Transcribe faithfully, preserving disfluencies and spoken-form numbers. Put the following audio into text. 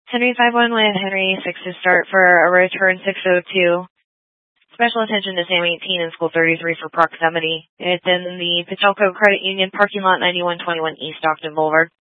Henry five one with Henry six to start for a return six oh two. Special attention to Sam eighteen and School thirty-three for proximity. It's in the Patelco Credit Union parking lot ninety-one twenty-one East Stockton Boulevard.